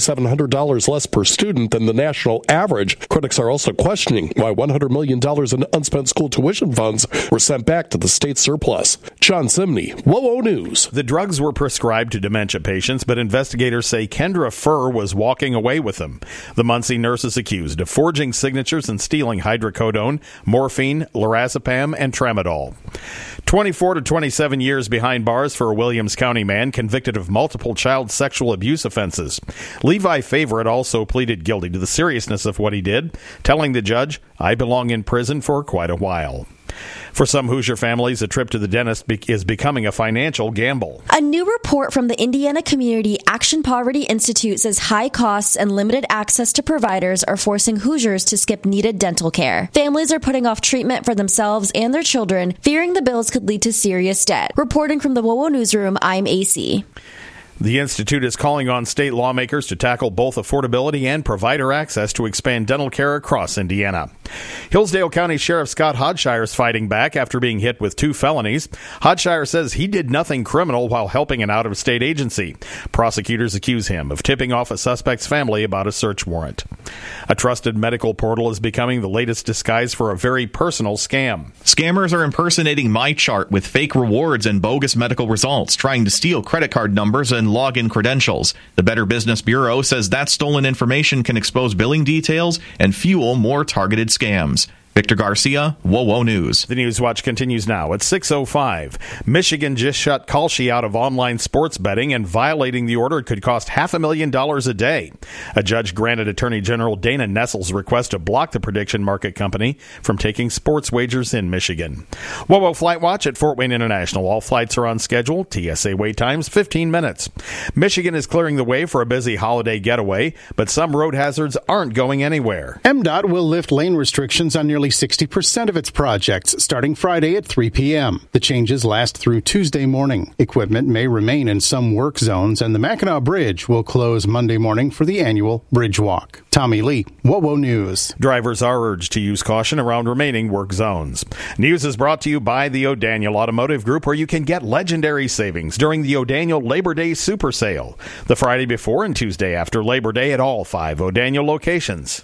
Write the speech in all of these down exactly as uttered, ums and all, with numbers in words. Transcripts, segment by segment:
seven hundred dollars less per student than the national average. Critics are also questioning why one hundred million dollars in unspent school tuition funds were sent back to the state surplus. John Simney, WOWO News. The drugs were prescribed to dementia patients, but investigators say Kendra Furr was walking away with them. The Muncie nurse is accused of forging signatures and stealing hydrocodone, morphine, lorazepam, and tramadol. twenty-four to twenty-seven years behind bars for a Williams County man convicted of multiple child sexual abuse offenses. Levi Favorite also pleaded guilty to the seriousness of what he did, telling the judge, "I belong in prison for quite a while." For some Hoosier families, a trip to the dentist be- is becoming a financial gamble. A new report from the Indiana Community Action Poverty Institute says high costs and limited access to providers are forcing Hoosiers to skip needed dental care. Families are putting off treatment for themselves and their children, fearing the bills could lead to serious debt. Reporting from the WOWO Newsroom, I'm A C. The Institute is calling on state lawmakers to tackle both affordability and provider access to expand dental care across Indiana. Hillsdale County Sheriff Scott Hodshire is fighting back after being hit with two felonies. Hodshire says he did nothing criminal while helping an out-of-state agency. Prosecutors accuse him of tipping off a suspect's family about a search warrant. A trusted medical portal is becoming the latest disguise for a very personal scam. Scammers are impersonating MyChart with fake rewards and bogus medical results, trying to steal credit card numbers and login credentials. The Better Business Bureau says that stolen information can expose billing details and fuel more targeted scams. Victor Garcia, WOWO News. The News Watch continues now at six oh five. Michigan just shut Kalshi out of online sports betting, and violating the order could cost half a million dollars a day. A judge granted Attorney General Dana Nessel's request to block the prediction market company from taking sports wagers in Michigan. WOWO Flight Watch at Fort Wayne International. All flights are on schedule. T S A wait times fifteen minutes. Michigan is clearing the way for a busy holiday getaway, but some road hazards aren't going anywhere. M D O T will lift lane restrictions on nearly sixty percent of its projects starting Friday at three p.m. The changes last through Tuesday morning. Equipment may remain in some work zones, and the Mackinac Bridge will close Monday morning for the annual Bridge Walk. Tommy Lee, WOWO News. Drivers are urged to use caution around remaining work zones. News is brought to you by the O'Daniel Automotive Group, where you can get legendary savings during the O'Daniel Labor Day Super Sale, the Friday before and Tuesday after Labor Day at all five O'Daniel locations.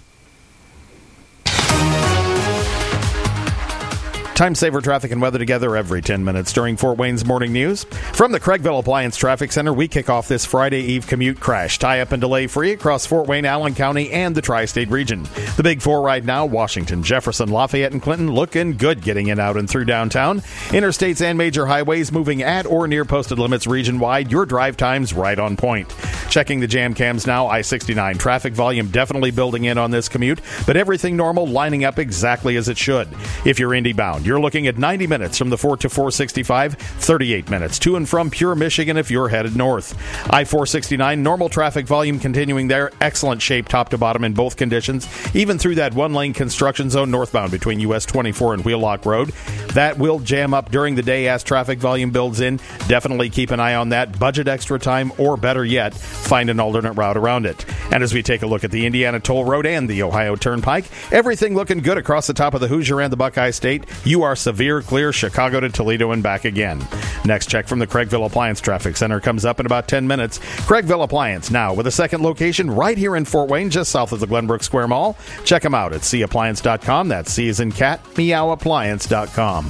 Time saver traffic and weather together every ten minutes during Fort Wayne's Morning News. From the Craigville Appliance Traffic Center, we kick off this Friday Eve commute crash. Tie-up and delay-free across Fort Wayne, Allen County, and the Tri-State region. The Big Four right now, Washington, Jefferson, Lafayette, and Clinton looking good getting in, out, and through downtown. Interstates and major highways moving at or near posted limits region-wide. Your drive time's right on point. Checking the jam cams now, I sixty-nine. Traffic volume definitely building in on this commute, but everything normal lining up exactly as it should. If you're Indy-bound, you're looking at ninety minutes from the four to four sixty-five, thirty-eight minutes to and from Pure, Michigan if you're headed north. I four sixty-nine, normal traffic volume continuing there. Excellent shape top to bottom in both conditions, even through that one-lane construction zone northbound between U S twenty-four and Wheelock Road. That will jam up during the day as traffic volume builds in. Definitely keep an eye on that. Budget extra time, or better yet, find an alternate route around it. And as we take a look at the Indiana Toll Road and the Ohio Turnpike, everything looking good across the top of the Hoosier and the Buckeye State. You are severe clear Chicago to Toledo and back again. Next check from the Craigville Appliance Traffic Center comes up in about ten minutes. Craigville Appliance now with a second location right here in Fort Wayne, just south of the Glenbrook Square Mall. Check them out at c appliance dot com. That's C as in cat, meow appliance dot com.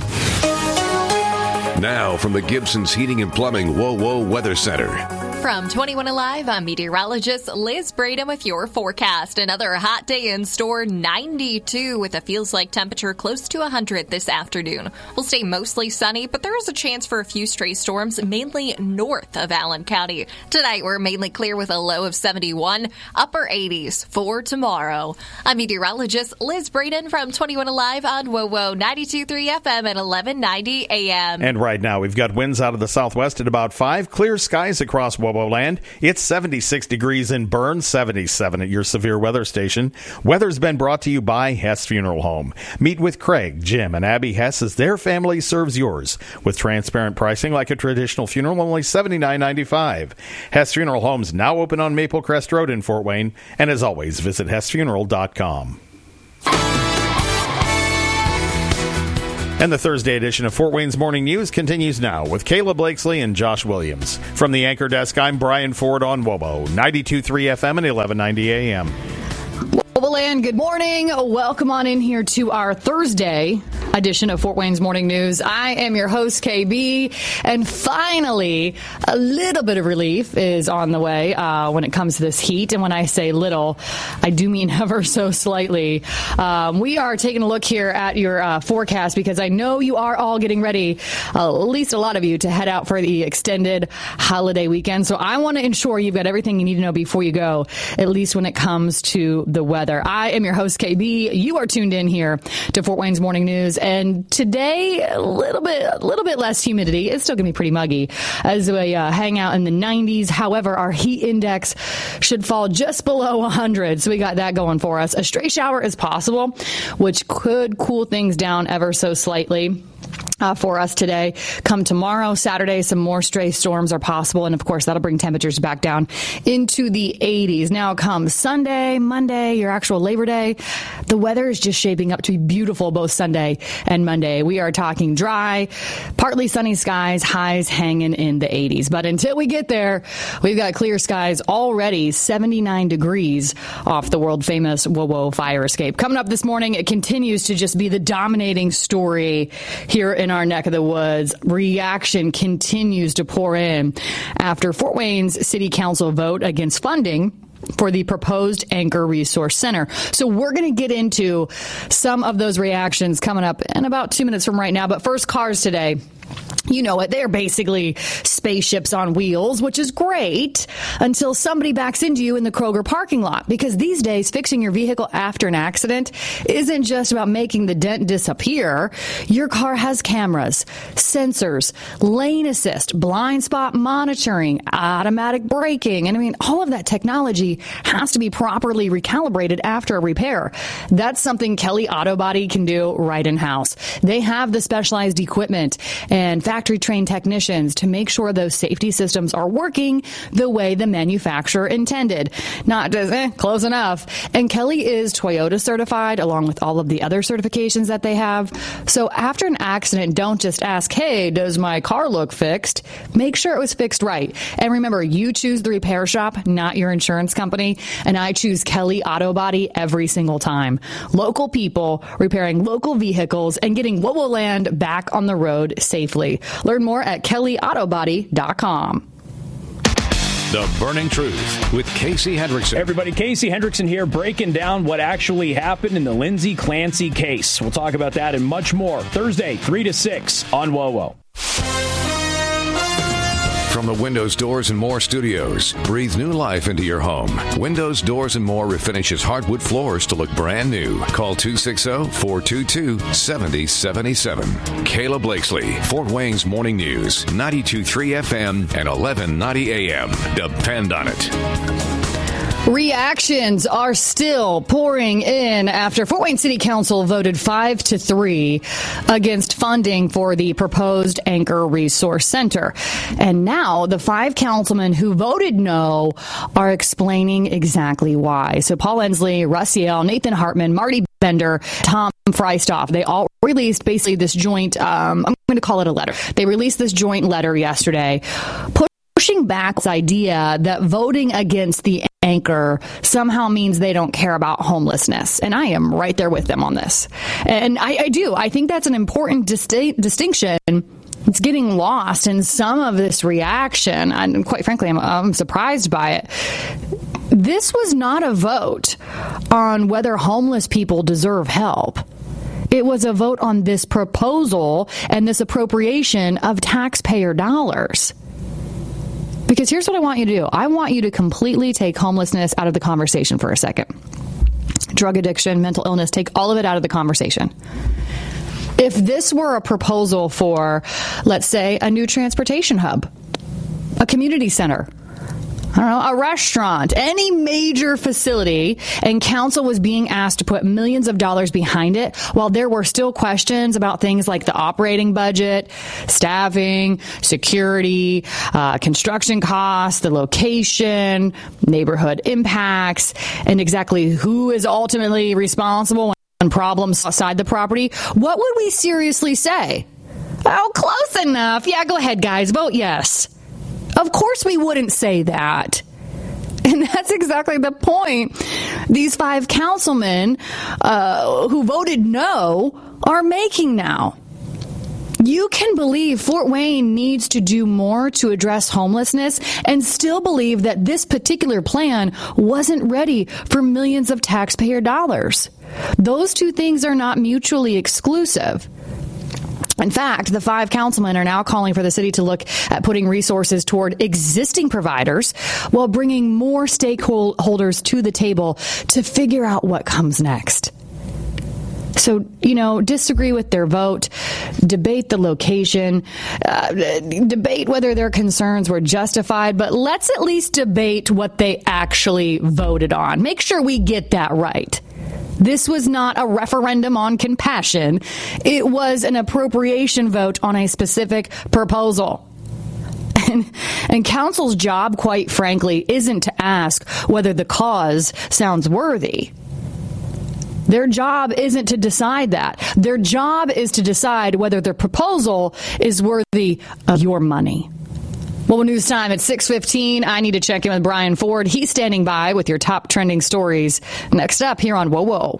Now from the Gibson's Heating and Plumbing WOWO Weather Center. From twenty-one Alive, I'm meteorologist Liz Braden with your forecast. Another hot day in store, ninety-two with a feels-like temperature close to one hundred this afternoon. We'll stay mostly sunny, but there is a chance for a few stray storms, mainly north of Allen County. Tonight, we're mainly clear with a low of seventy-one, upper eighties for tomorrow. I'm meteorologist Liz Braden from twenty-one Alive on WOWO ninety-two point three F M at eleven ninety A M. And right now, we've got winds out of the southwest at about five, clear skies across WOWO land. It's seventy-six degrees in Bern, seventy-seven at your severe weather station. Weather's been brought to you by Hess Funeral Home. Meet with Craig, Jim, and Abby Hess as their family serves yours with transparent pricing like a traditional funeral, only seventy-nine ninety-five. Hess Funeral Home's now open on Maple Crest Road in Fort Wayne, and as always, visit hess funeral dot com. And the Thursday edition of Fort Wayne's Morning News continues now with Kayla Blakesley and Josh Williams. From the anchor desk, I'm Brian Ford on W O B O, ninety-two point three F M and eleven ninety A M. And good morning. Welcome on in here to our Thursday edition of Fort Wayne's Morning News. I am your host, K B, and finally, a little bit of relief is on the way uh, when it comes to this heat. And when I say little, I do mean ever so slightly. Um, we are taking a look here at your uh, forecast because I know you are all getting ready, uh, at least a lot of you, to head out for the extended holiday weekend. So I want to ensure you've got everything you need to know before you go, at least when it comes to the weather. I am your host, K B. You are tuned in here to Fort Wayne's Morning News. And today, a little bit a little bit less humidity. It's still going to be pretty muggy as we uh, hang out in the nineties. However, our heat index should fall just below one hundred. So we got that going for us. A stray shower is possible, which could cool things down ever so slightly. Uh, for us today. Come tomorrow, Saturday, some more stray storms are possible. And of course, that'll bring temperatures back down into the eighties. Now come Sunday, Monday, your actual Labor Day. The weather is just shaping up to be beautiful both Sunday and Monday. We are talking dry, partly sunny skies, highs hanging in the eighties. But until we get there, we've got clear skies already, seventy-nine degrees off the world famous W O W O fire escape. Coming up this morning, it continues to just be the dominating story here in our neck of the woods. Reaction continues to pour in after Fort Wayne's City Council vote against funding for the proposed Anchor Resource Center. So we're going to get into some of those reactions coming up in about two minutes from right now. But first, cars today. You know it. They're basically spaceships on wheels, which is great until somebody backs into you in the Kroger parking lot. Because these days, fixing your vehicle after an accident isn't just about making the dent disappear. Your car has cameras, sensors, lane assist, blind spot monitoring, automatic braking. And I mean, all of that technology has to be properly recalibrated after a repair. That's something Kelly Auto Body can do right in-house. They have the specialized equipment and factory-trained technicians to make sure those safety systems are working the way the manufacturer intended. Not just, eh, close enough. And Kelly is Toyota certified, along with all of the other certifications that they have. So after an accident, don't just ask, hey, does my car look fixed? Make sure it was fixed right. And remember, you choose the repair shop, not your insurance company. And I choose Kelly Auto Body every single time. Local people repairing local vehicles and getting W O W O land back on the road safely. Learn more at kelly auto body dot com. The Burning Truth with Casey Hendrickson. Everybody, Casey Hendrickson here, breaking down what actually happened in the Lindsay Clancy case. We'll talk about that and much more Thursday, three to six on W O W O. From the Windows, Doors, and More studios, breathe new life into your home. Windows, Doors, and More refinishes hardwood floors to look brand new. Call two six zero, four two two, seven zero seven seven. Kayla Blakesley, Fort Wayne's Morning News, ninety-two point three F M and eleven ninety A M. Depend on it. Reactions are still pouring in after Fort Wayne City Council voted five to three against funding for the proposed Anchor Resource Center. And now the five councilmen who voted no are explaining exactly why. So Paul Ensley, Russ Yale, Nathan Hartman, Marty Bender, Tom Freistoff, they all released basically this joint, um, I'm going to call it a letter. They released this joint letter yesterday, pushing back this idea that voting against the Anchor somehow means they don't care about homelessness. And I am right there with them on this. And I, I do. I think that's an important disti- distinction. It's getting lost in some of this reaction. And quite frankly, I'm, I'm surprised by it. This was not a vote on whether homeless people deserve help. It was a vote on this proposal and this appropriation of taxpayer dollars. Because here's what I want you to do. I want you to completely take homelessness out of the conversation for a second. Drug addiction, mental illness, take all of it out of the conversation. If this were a proposal for, let's say, a new transportation hub, a community center, I don't know, a restaurant, any major facility, and council was being asked to put millions of dollars behind it while there were still questions about things like the operating budget, staffing, security, uh, construction costs, the location, neighborhood impacts, and exactly who is ultimately responsible when problems outside the property, what would we seriously say? Oh, close enough. Yeah, go ahead, guys. Vote yes. Of course we wouldn't say that. And that's exactly the point these five councilmen uh, who voted no are making now. You can believe Fort Wayne needs to do more to address homelessness and still believe that this particular plan wasn't ready for millions of taxpayer dollars. Those two things are not mutually exclusive. In fact, the five councilmen are now calling for the city to look at putting resources toward existing providers while bringing more stakeholders to the table to figure out what comes next. So, you know, disagree with their vote, debate the location, uh, debate whether their concerns were justified, but let's at least debate what they actually voted on. Make sure we get that right. This was not a referendum on compassion. It was an appropriation vote on a specific proposal. And, and council's job, quite frankly, isn't to ask whether the cause sounds worthy. Their job isn't to decide that. Their job is to decide whether their proposal is worthy of your money. Well, news time at six fifteen. I need to check in with Brian Ford. He's standing by with your top trending stories. Next up here on Whoa Whoa.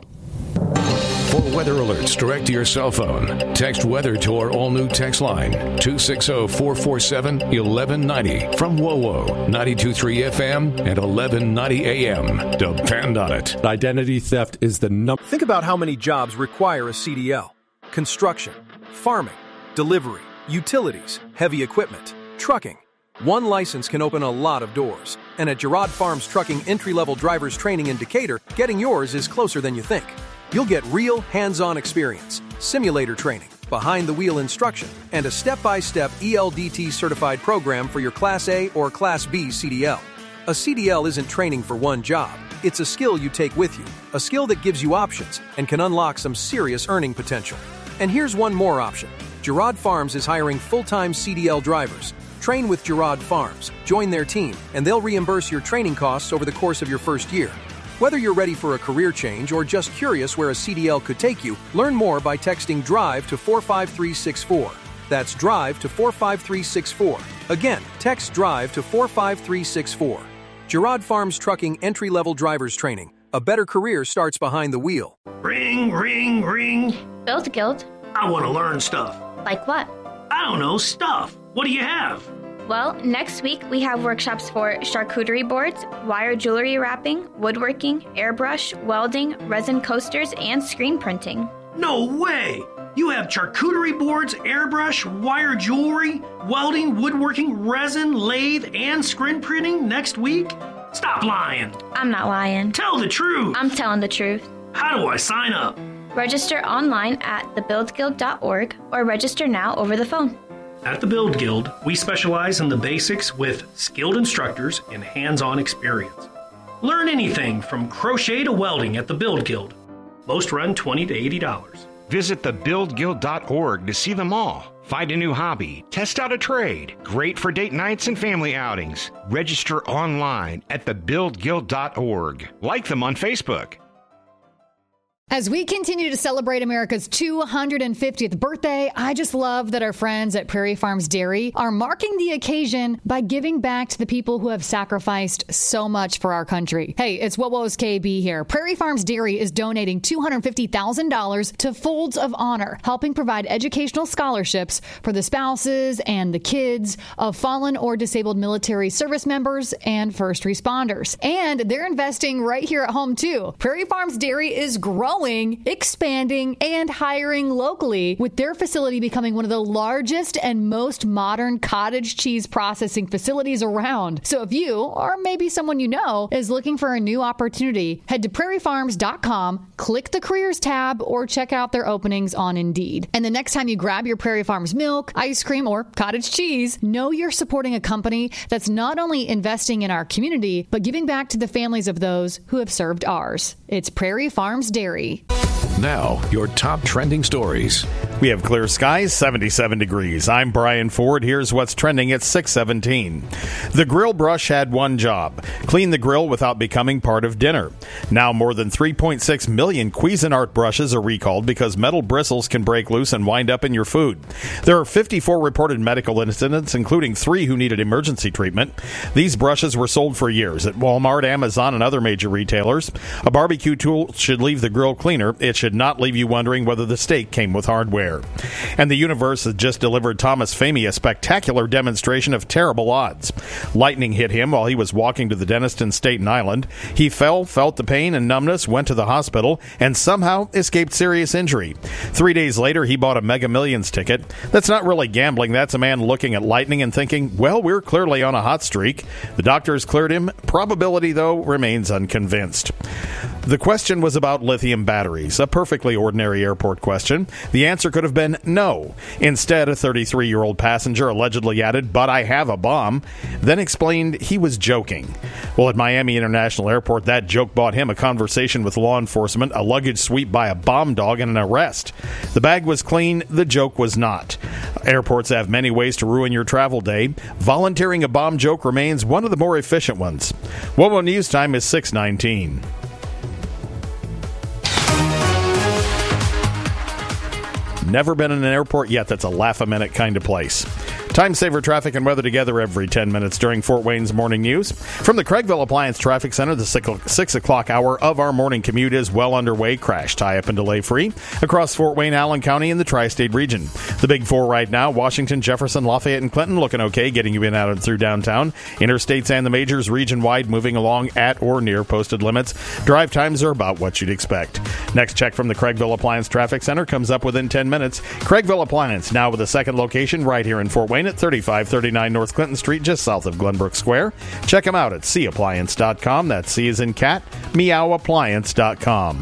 For weather alerts direct to your cell phone, text weather to our all-new text line, two six zero, four four seven, one one nine zero. From Whoa Whoa, ninety-two point three F M and eleven ninety A M. Depend on it. Identity theft is the number. Think about how many jobs require a C D L. Construction, farming, delivery, utilities, heavy equipment, trucking. One license can open a lot of doors. And at Girard Farms Trucking Entry-Level Drivers Training in Decatur, getting yours is closer than you think. You'll get real hands-on experience, simulator training, behind-the-wheel instruction, and a step-by-step E L D T-certified program for your Class A or Class B C D L. A C D L isn't training for one job. It's a skill you take with you, a skill that gives you options and can unlock some serious earning potential. And here's one more option. Girard Farms is hiring full-time C D L drivers. Train with Girard Farms, join their team, and they'll reimburse your training costs over the course of your first year. Whether you're ready for a career change or just curious where a C D L could take you, learn more by texting DRIVE to four five three six four. That's DRIVE to four five three six four. Again, text DRIVE to four five three six four. Girard Farms Trucking Entry-Level Drivers Training. A better career starts behind the wheel. Ring, ring, ring. Build Guild. I want to learn stuff. Like what? I don't know, stuff. What do you have? Well, next week we have workshops for charcuterie boards, wire jewelry wrapping, woodworking, airbrush, welding, resin coasters, and screen printing. No way! You have charcuterie boards, airbrush, wire jewelry, welding, woodworking, resin, lathe, and screen printing next week? Stop lying! I'm not lying. Tell the truth! I'm telling the truth. How do I sign up? Register online at the build guild dot org or register now over the phone. At the Build Guild, we specialize in the basics with skilled instructors and hands-on experience. Learn anything from crochet to welding at the Build Guild. Most run twenty to eighty dollars. Visit the build guild dot org to see them all. Find a new hobby, test out a trade. Great for date nights and family outings. Register online at the build guild dot org. Like them on Facebook. As we continue to celebrate America's two hundred fiftieth birthday, I just love that our friends at Prairie Farms Dairy are marking the occasion by giving back to the people who have sacrificed so much for our country. Hey, it's What Wo's K B here. Prairie Farms Dairy is donating two hundred fifty thousand dollars to Folds of Honor, helping provide educational scholarships for the spouses and the kids of fallen or disabled military service members and first responders. And they're investing right here at home, too. Prairie Farms Dairy is growing. Expanding, and hiring locally, with their facility becoming one of the largest and most modern cottage cheese processing facilities around. So if you, or maybe someone you know, is looking for a new opportunity, head to prairie farms dot com, click the careers tab, or check out their openings on Indeed. And the next time you grab your Prairie Farms milk, ice cream, or cottage cheese, know you're supporting a company that's not only investing in our community, but giving back to the families of those who have served ours. It's Prairie Farms Dairy. Now, your top trending stories. We have clear skies, seventy-seven degrees. I'm Brian Ford. Here's what's trending at six seventeen. The grill brush had one job: clean the grill without becoming part of dinner. Now more than three point six million Cuisinart brushes are recalled because metal bristles can break loose and wind up in your food. There are fifty-four reported medical incidents, including three who needed emergency treatment. These brushes were sold for years at Walmart, Amazon, and other major retailers. A barbecue tool should leave the grill cleaner. It should not leave you wondering whether the steak came with hardware. And the universe has just delivered Thomas Famey a spectacular demonstration of terrible odds. Lightning hit him while he was walking to the dentist in Staten Island. He fell, felt the pain and numbness, went to the hospital, and somehow escaped serious injury. Three days later, he bought a Mega Millions ticket. That's not really gambling. That's a man looking at lightning and thinking, well, we're clearly on a hot streak. The doctors cleared him. Probability, though, remains unconvinced. The question was about lithium batteries, a perfectly ordinary airport question. The answer could have been no. Instead, a thirty-three-year-old passenger allegedly added, "But I have a bomb," then explained he was joking. Well, at Miami International Airport, that joke bought him a conversation with law enforcement, a luggage sweep by a bomb dog, and an arrest. The bag was clean, the joke was not. Airports have many ways to ruin your travel day. Volunteering a bomb joke remains one of the more efficient ones. WOWO News Time is six nineteen. Never been in an airport yet that's a laugh-a-minute kind of place. Time-saver traffic and weather together every ten minutes during Fort Wayne's Morning News. From the Craigville Appliance Traffic Center, the six o'clock hour of our morning commute is well underway. Crash, tie-up, and delay-free across Fort Wayne, Allen County, and the tri-state region. The big four right now: Washington, Jefferson, Lafayette, and Clinton, looking okay, getting you in, out, and through downtown. Interstates and the majors region-wide moving along at or near posted limits. Drive times are about what you'd expect. Next check from the Craigville Appliance Traffic Center comes up within ten minutes. Craigville Appliance, now with a second location right here in Fort Wayne at thirty-five thirty-nine North Clinton Street, just south of Glenbrook Square. Check them out at c appliance dot com. That's C as in cat, meow appliance dot com.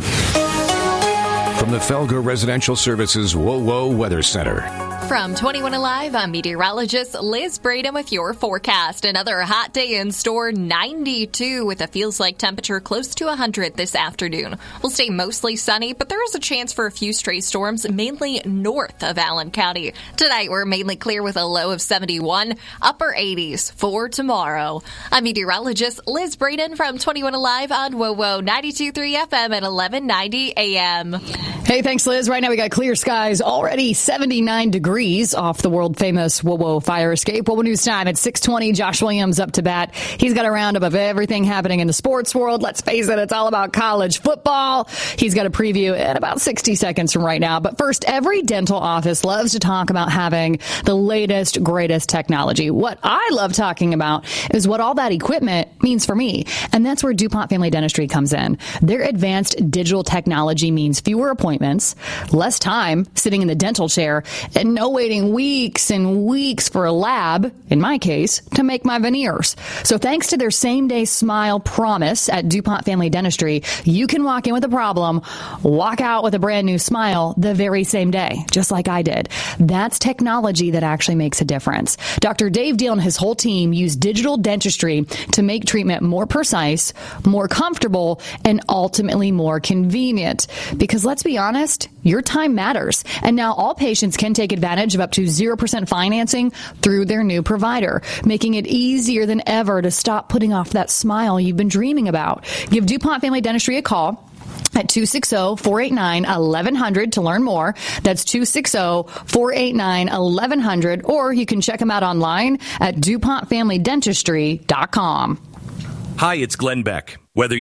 From the Felger Residential Services WOWO Weather Center. From twenty-one Alive, I'm meteorologist Liz Braden with your forecast. Another hot day in store, ninety-two with a feels-like temperature close to one hundred this afternoon. We'll stay mostly sunny, but there is a chance for a few stray storms, mainly north of Allen County. Tonight, we're mainly clear with a low of seventy-one, upper eighties for tomorrow. I'm meteorologist Liz Braden from twenty-one Alive on WOWO ninety-two point three F M at eleven ninety A M. Hey, thanks, Liz. Right now, we got clear skies, already seventy-nine degrees off the world-famous WOWO fire escape. WOWO News Time at six twenty. Josh Williams up to bat. He's got a roundup of everything happening in the sports world. Let's face it, it's all about college football. He's got a preview in about sixty seconds from right now. But first, every dental office loves to talk about having the latest, greatest technology. What I love talking about is what all that equipment means for me. And that's where DuPont Family Dentistry comes in. Their advanced digital technology means fewer appointments, less time sitting in the dental chair, and no waiting weeks and weeks for a lab, in my case, to make my veneers. So thanks to their same-day smile promise at DuPont Family Dentistry, you can walk in with a problem, walk out with a brand new smile the very same day, just like I did. That's technology that actually makes a difference. Doctor Dave Deal and his whole team use digital dentistry to make treatment more precise, more comfortable, and ultimately more convenient. Because let's be honest, your time matters. And now all patients can take advantage of up to zero percent financing through their new provider, making it easier than ever to stop putting off that smile you've been dreaming about. Give DuPont Family Dentistry a call at two six zero, four eight nine, eleven hundred to learn more. That's two six zero, four eight nine, eleven hundred, or you can check them out online at DuPont Family Dentistry dot com. Hi, it's Glenn Beck. Whether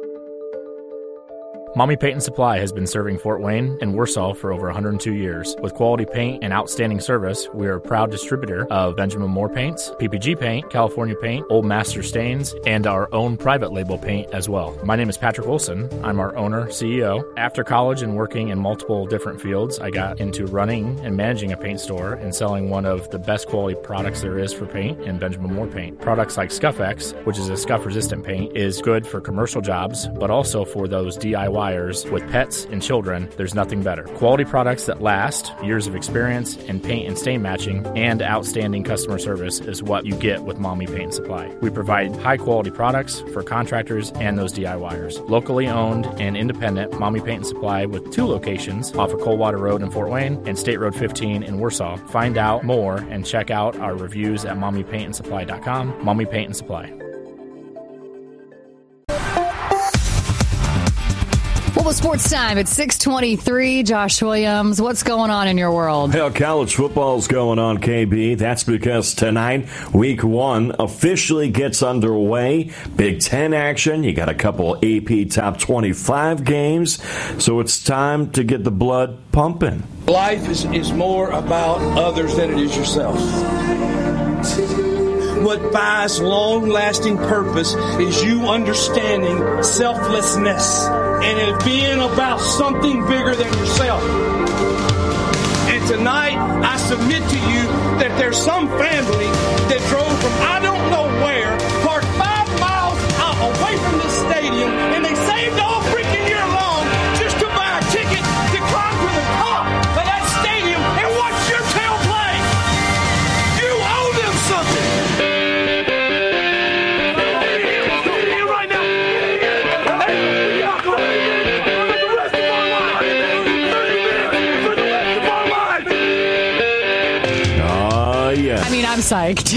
Mommy Paint and Supply has been serving Fort Wayne and Warsaw for over one hundred two years. With quality paint and outstanding service, we are a proud distributor of Benjamin Moore paints, P P G paint, California paint, Old Master stains, and our own private label paint as well. My name is Patrick Wilson. I'm our owner, C E O. After college and working in multiple different fields, I got into running and managing a paint store and selling one of the best quality products there is for paint in Benjamin Moore paint. Products like Scuff X, which is a scuff-resistant paint, is good for commercial jobs, but also for those D I Y suppliers with pets and children, there's nothing better. Quality products that last, years of experience in paint and stain matching, and outstanding customer service is what you get with Mommy Paint and Supply. We provide high-quality products for contractors and those D I Y ers. Locally owned and independent, Mommy Paint and Supply with two locations off of Coldwater Road in Fort Wayne and State Road fifteen in Warsaw. Find out more and check out our reviews at mommy paint and supply dot com. Mommy Paint and Supply. Well, the sports time at six twenty-three. Josh Williams, what's going on in your world? Hell, college football's going on, K B. That's because tonight, week one officially gets underway. Big Ten action. You got a couple A P top twenty-five games. So it's time to get the blood pumping. Life is, is more about others than it is yourself. What buys long-lasting purpose is you understanding selflessness and it being about something bigger than yourself. And tonight, I submit to you that there's some family that drove from I don't know where, parked five miles out away from this stadium, and they saved all freaking year long just to buy a ticket to climb to the top of that stadium and watch your tail play. You owe them something. Yes. I mean, I'm psyched.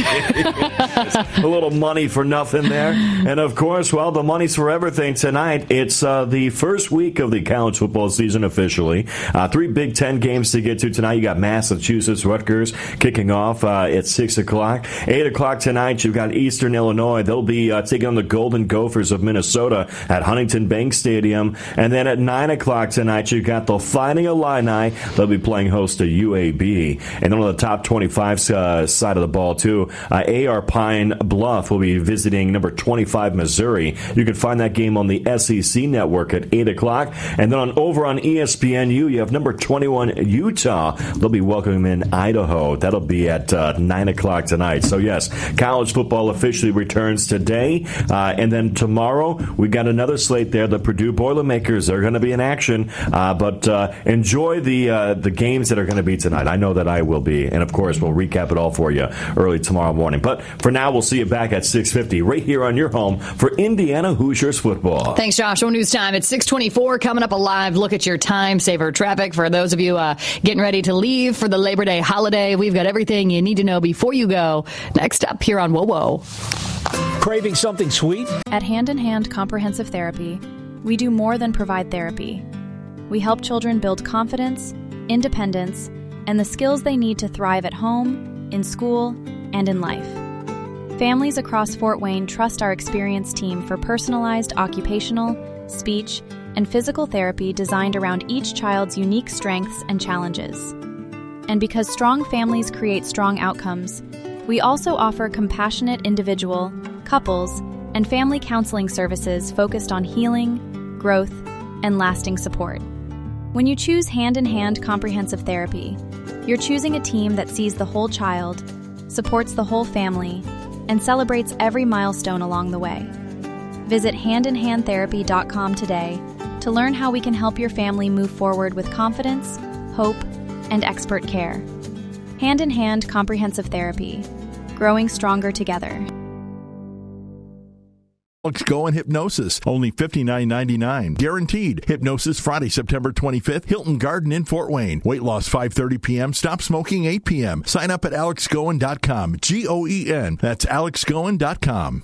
A little money for nothing there. And, of course, well, the money's for everything tonight. It's uh, the first week of the college football season officially. Uh, three Big Ten games to get to tonight. You got Massachusetts, Rutgers kicking off uh, at six o'clock. eight o'clock tonight, you've got Eastern Illinois. They'll be uh, taking on the Golden Gophers of Minnesota at Huntington Bank Stadium. And then at nine o'clock tonight, you've got the Fighting Illini. They'll be playing host to U A B. And then on the top twenty-five uh, side of the ball, too, uh, A R Pine Bluff will be visiting number twenty-five, Missouri. You can find that game on the S E C network at eight o'clock. And then on over on E S P N U, you have number twenty-one, Utah. They'll be welcoming in Idaho. That'll be at uh, nine o'clock tonight. So, yes, college football officially returns today. Uh, and then tomorrow, we've got another slate there. The Purdue Boilermakers are going to be in action. Uh, but uh, enjoy the uh, the games that are going to be tonight. I know that I will be. And, of course, we'll recap it all for you early tomorrow morning. But for now, we'll see you back at six fifty right here on your home for Indiana Hoosiers football. Thanks, Josh. On news time at six twenty-four. Coming up a live look at your time saver traffic for those of you uh, getting ready to leave for the Labor Day holiday. We've got everything you need to know before you go. Next up here on Whoa Whoa. Craving something sweet? At Hand in Hand Comprehensive Therapy, we do more than provide therapy. We help children build confidence, independence, and the skills they need to thrive at home, in school, and in life. Families across Fort Wayne trust our experienced team for personalized occupational, speech, and physical therapy designed around each child's unique strengths and challenges. And because strong families create strong outcomes, we also offer compassionate individual, couples, and family counseling services focused on healing, growth, and lasting support. When you choose Hand in Hand Comprehensive Therapy, you're choosing a team that sees the whole child, supports the whole family, and celebrates every milestone along the way. Visit hand in hand therapy dot com today to learn how we can help your family move forward with confidence, hope, and expert care. Hand in Hand Comprehensive Therapy, growing stronger together. Alex Goen Hypnosis, only fifty-nine ninety-nine. Guaranteed. Hypnosis Friday, September twenty-fifth, Hilton Garden in Fort Wayne. Weight loss five thirty p.m. Stop smoking eight p.m. Sign up at alex goen dot com. G O E N. That's alex goen dot com.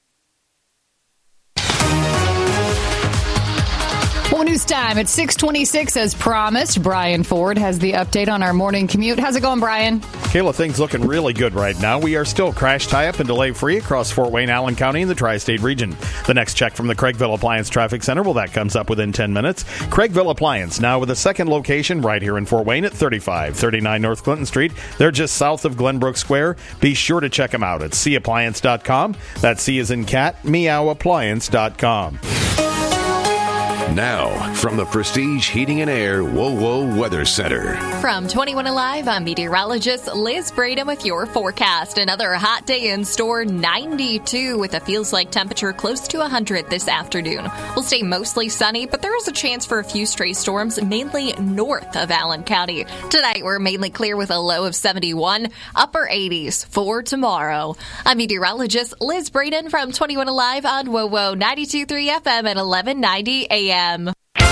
Well, news time at six twenty-six. As promised, Brian Ford has the update on our morning commute. How's it going, Brian? Kayla, things looking really good right now. We are still crash tie-up and delay-free across Fort Wayne, Allen County, and the Tri-State region. The next check from the Craigville Appliance Traffic Center, well, that comes up within ten minutes. Craigville Appliance, now with a second location right here in Fort Wayne at thirty-five thirty-nine North Clinton Street. They're just south of Glenbrook Square. Be sure to check them out at c appliance dot com. That's C as in cat, meow appliance dot com. Now, from the Prestige Heating and Air WoWo Weather Center. From twenty-one Alive, I'm meteorologist Liz Braden with your forecast. Another hot day in store, ninety-two with a feels like temperature close to one hundred this afternoon. We'll stay mostly sunny, but there is a chance for a few stray storms, mainly north of Allen County. Tonight, we're mainly clear with a low of seventy-one, upper eighties for tomorrow. I'm meteorologist Liz Braden from twenty-one Alive on WoWo ninety-two point three F M at eleven ninety A M.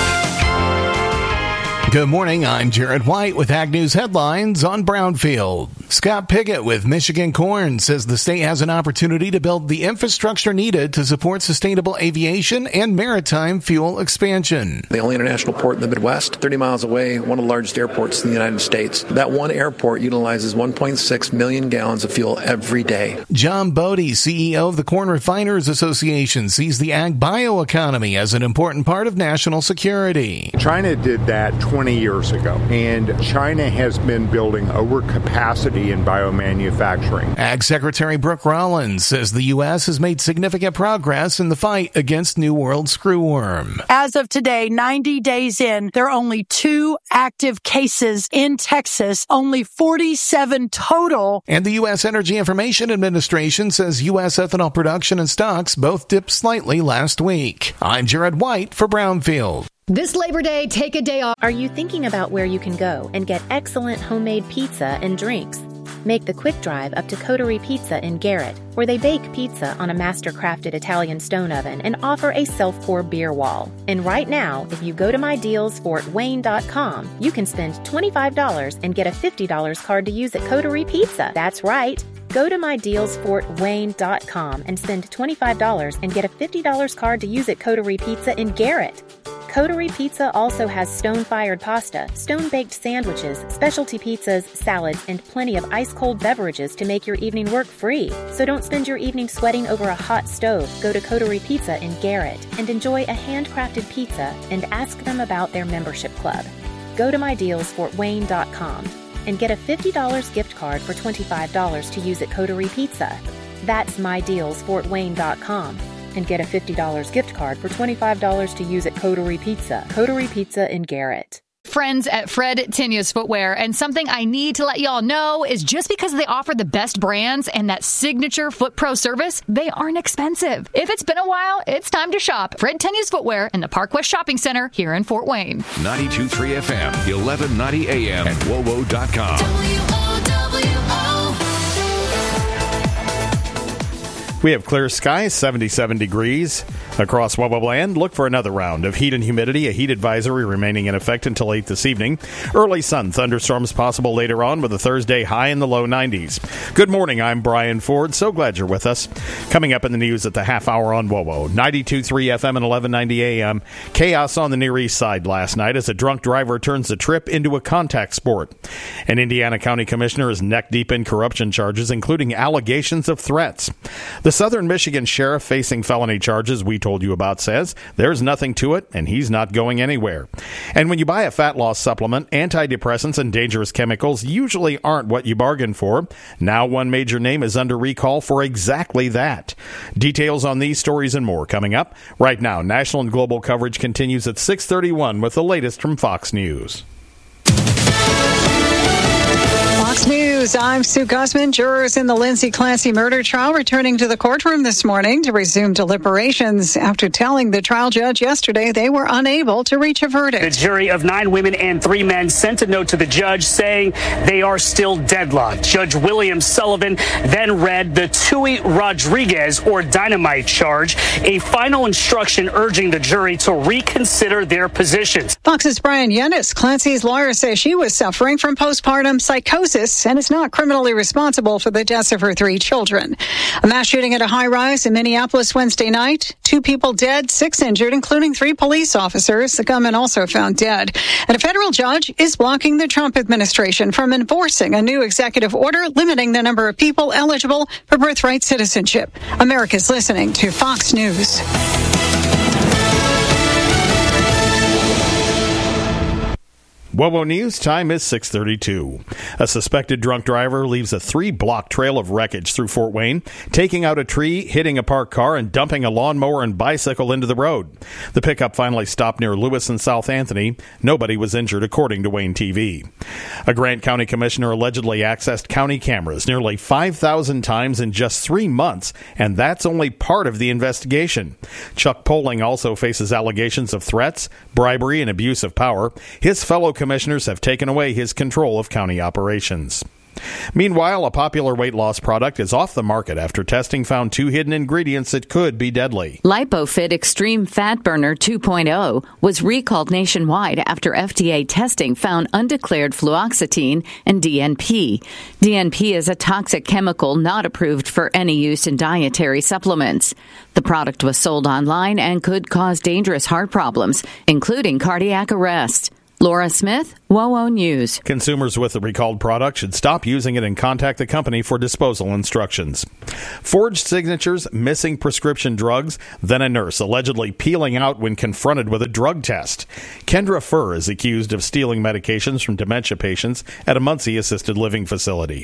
Good morning, I'm Jared White with Ag News headlines on Brownfield. Scott Piggott with Michigan Corn says the state has an opportunity to build the infrastructure needed to support sustainable aviation and maritime fuel expansion. The only international port in the Midwest, thirty miles away, one of the largest airports in the United States. That one airport utilizes one point six million gallons of fuel every day. John Bodie, C E O of the Corn Refiners Association, sees the ag bioeconomy as an important part of national security. China did that twenty years ago, and China has been building overcapacity in biomanufacturing. Ag Secretary Brooke Rollins says the U S has made significant progress in the fight against New World screwworm. As of today, ninety days in, there are only two active cases in Texas, only forty-seven total. And the U S Energy Information Administration says U S ethanol production and stocks both dipped slightly last week. I'm Jared White for Brownfield. This Labor Day, take a day off. Are you thinking about where you can go and get excellent homemade pizza and drinks? Make the quick drive up to Coterie Pizza in Garrett, where they bake pizza on a master-crafted Italian stone oven and offer a self-pour beer wall. And right now, if you go to my deals fort wayne dot com, you can spend twenty-five dollars and get a fifty dollars card to use at Coterie Pizza. That's right. Go to my deals fort wayne dot com and spend twenty-five dollars and get a fifty dollars card to use at Coterie Pizza in Garrett. Coterie Pizza also has stone-fired pasta, stone-baked sandwiches, specialty pizzas, salads, and plenty of ice-cold beverages to make your evening work free. So don't spend your evening sweating over a hot stove. Go to Coterie Pizza in Garrett and enjoy a handcrafted pizza and ask them about their membership club. Go to my deals fort wayne dot com and get a fifty dollars gift card for twenty-five dollars to use at Coterie Pizza. That's my deals fort wayne dot com. And get a fifty dollars gift card for twenty-five dollars to use at Coterie Pizza. Coterie Pizza in Garrett. Friends at Fred Tenia's Footwear, and something I need to let y'all know is just because they offer the best brands and that signature Foot Pro service, they aren't expensive. If it's been a while, it's time to shop Fred Tenia's Footwear in the Park West Shopping Center here in Fort Wayne. ninety-two point three F M, eleven ninety A M, and wowo dot com. W O W O. We have clear skies, seventy-seven degrees across WoWo land. Look for another round of heat and humidity. A heat advisory remaining in effect until eight this evening. Early sun, thunderstorms possible later on with a Thursday high in the low nineties. Good morning, I'm Brian Ford. So glad you're with us. Coming up in the news at the half hour on WoWo. ninety-two point three F M and eleven ninety A M. Chaos on the Near East Side last night as a drunk driver turns the trip into a contact sport. An Indiana County Commissioner is neck deep in corruption charges, including allegations of threats. The Southern Michigan sheriff facing felony charges we told you about says there's nothing to it and he's not going anywhere. And when you buy a fat loss supplement, antidepressants and dangerous chemicals usually aren't what you bargained for. Now one major name is under recall for exactly that. Details on these stories and more coming up. Right now, national and global coverage continues at six thirty-one with the latest from Fox News. Fox News, I'm Sue Guzman. Jurors in the Lindsay Clancy murder trial returning to the courtroom this morning to resume deliberations after telling the trial judge yesterday they were unable to reach a verdict. The jury of nine women and three men sent a note to the judge saying they are still deadlocked. Judge William Sullivan then read the Tui Rodriguez or dynamite charge, a final instruction urging the jury to reconsider their positions. Fox's Brian Yennis, Clancy's lawyer, says she was suffering from postpartum psychosis and is not criminally responsible for the deaths of her three children. A mass shooting at a high-rise in Minneapolis Wednesday night. Two people dead, six injured, including three police officers. The gunman also found dead. And a federal judge is blocking the Trump administration from enforcing a new executive order limiting the number of people eligible for birthright citizenship. America's listening to Fox News. WOWO News, time is six thirty-two. A suspected drunk driver leaves a three-block trail of wreckage through Fort Wayne, taking out a tree, hitting a parked car, and dumping a lawnmower and bicycle into the road. The pickup finally stopped near Lewis and South Anthony. Nobody was injured, according to Wayne T V. A Grant County commissioner allegedly accessed county cameras nearly five thousand times in just three months, and that's only part of the investigation. Chuck Poling also faces allegations of threats, bribery, and abuse of power. His fellow commissioners have taken away his control of county operations. Meanwhile, a popular weight loss product is off the market after testing found two hidden ingredients that could be deadly. LipoFit Extreme Fat Burner two point oh was recalled nationwide after F D A testing found undeclared fluoxetine and D N P. D N P is a toxic chemical not approved for any use in dietary supplements. The product was sold online and could cause dangerous heart problems, including cardiac arrest. Laura Smith, WOWO News. Consumers with the recalled product should stop using it and contact the company for disposal instructions. Forged signatures, missing prescription drugs, then a nurse allegedly peeling out when confronted with a drug test. Kendra Furr is accused of stealing medications from dementia patients at a Muncie assisted living facility.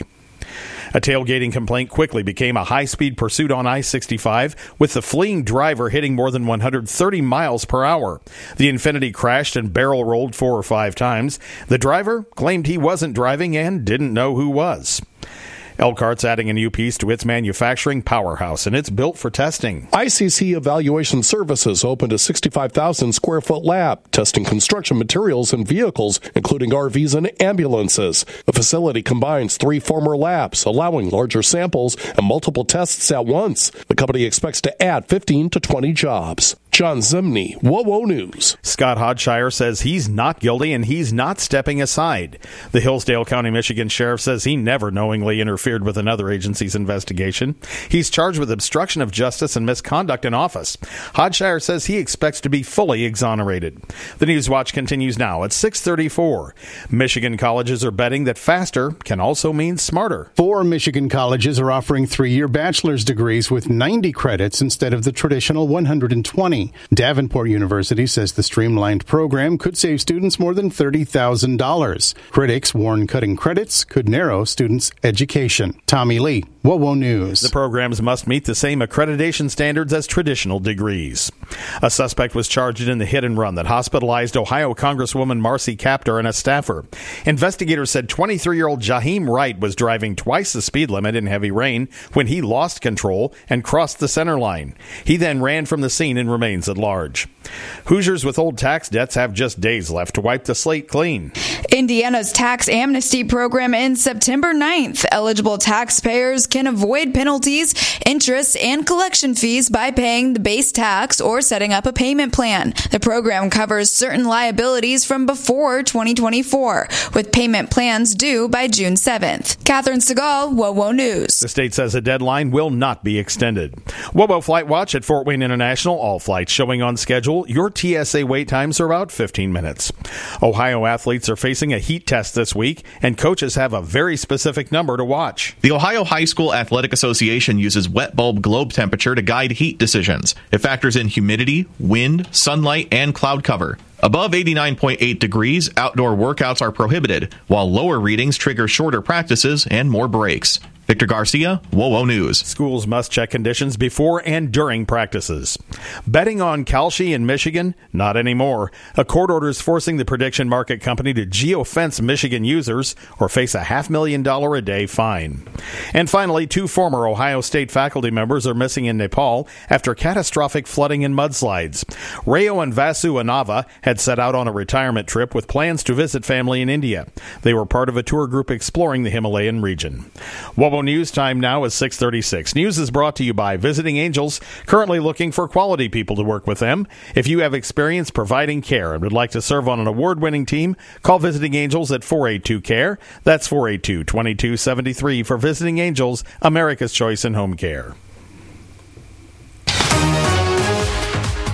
A tailgating complaint quickly became a high-speed pursuit on I sixty-five, with the fleeing driver hitting more than one hundred thirty miles per hour. The Infiniti crashed and barrel-rolled four or five times. The driver claimed he wasn't driving and didn't know who was. Elkhart's adding a new piece to its manufacturing powerhouse, and it's built for testing. I C C Evaluation Services opened a sixty-five thousand square foot lab, testing construction materials and vehicles, including R Vs and ambulances. The facility combines three former labs, allowing larger samples and multiple tests at once. The company expects to add fifteen to twenty jobs. John Zimney, WOWO News. Scott Hodshire says he's not guilty and he's not stepping aside. The Hillsdale County, Michigan sheriff says he never knowingly interfered with another agency's investigation. He's charged with obstruction of justice and misconduct in office. Hodshire says he expects to be fully exonerated. The News Watch continues now at six thirty-four. Michigan colleges are betting that faster can also mean smarter. Four Michigan colleges are offering three-year bachelor's degrees with ninety credits instead of the traditional one hundred twenty. Davenport University says the streamlined program could save students more than thirty thousand dollars. Critics warn cutting credits could narrow students' education. Tommy Lee, WOWO News. The programs must meet the same accreditation standards as traditional degrees. A suspect was charged in the hit and run that hospitalized Ohio Congresswoman Marcy Kaptur and a staffer. Investigators said twenty-three-year-old Jaheim Wright was driving twice the speed limit in heavy rain when he lost control and crossed the center line. He then ran from the scene and remains at large. Hoosiers with old tax debts have just days left to wipe the slate clean. Indiana's tax amnesty program ends September ninth. Eligible taxpayers can avoid penalties, interest, and collection fees by paying the base tax or setting up a payment plan. The program covers certain liabilities from before twenty twenty-four, with payment plans due by June seventh. Catherine Segal, WOWO News. The state says a deadline will not be extended. WOWO Flight Watch at Fort Wayne International. All flights showing on schedule. Your T S A wait times are about fifteen minutes. Ohio athletes are facing a heat test this week, and coaches have a very specific number to watch. The Ohio High School Athletic Association uses wet bulb globe temperature to guide heat decisions. It factors in humidity, wind, sunlight, and cloud cover. Above eighty-nine point eight degrees, outdoor workouts are prohibited, while lower readings trigger shorter practices and more breaks. Victor Garcia, WOWO News. Schools must check conditions before and during practices. Betting on Kalshi in Michigan? Not anymore. A court order is forcing the prediction market company to geofence Michigan users or face a half million dollar a day fine. And finally, two former Ohio State faculty members are missing in Nepal after catastrophic flooding and mudslides. Rayo and Vasu Anava had set out on a retirement trip with plans to visit family in India. They were part of a tour group exploring the Himalayan region. WOWO News time now is six thirty-six. News is brought to you by Visiting Angels, currently looking for quality people to work with them. If you have experience providing care and would like to serve on an award-winning team, call Visiting Angels at four eight two C A R E. That's four eight two, two two seven three for Visiting Angels, America's choice in home care.